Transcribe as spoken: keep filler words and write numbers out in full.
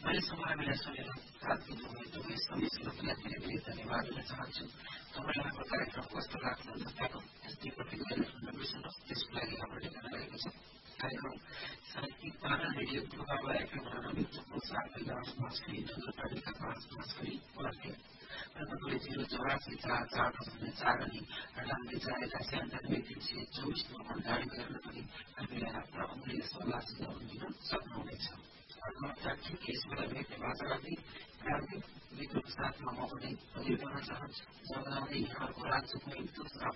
अहिलेसम्म हामीलाई सुनेर साथ दिनुभयो दुवै सबै श्रोतालाई धेरै धेरै धन्यवाद दिन चाहन्छु। तपाईँहरूको कार्यक्रम कस्तो लाग्नुहुन्छ त्यहाँको यस्तै प्रतिक्रिया लेख्न नबिर्सनुहोस्। त्यसको लागि हाम्रो ठेगाना रहेको छ कार्यक्रम साहित्यिक पालन रेडियो पूर्वामा एफएम नब्बे सात मेगाहर्जमा श्री नगरपालिका पाँच मस्करी पर्ने र तपाईँले जिरो चौरासी चार चार दशमलव चार अनि अठानब्बे चार एकासी अन्ठानब्बे तिन सय चौबिस नम्बर डायल गरेर पनि हामीलाई आफ्ना अमूल्य सल्लाह सुझाव दिन सक्नुहुनेछ। अर्को हप्ता ठिक यस बेला भेट्ने बाचा राख्दै प्राविधिक मित्रको साथमा म पनि अघि बढ्न चाहन्छु। जब यहाँको राज्यको एक दोस्रो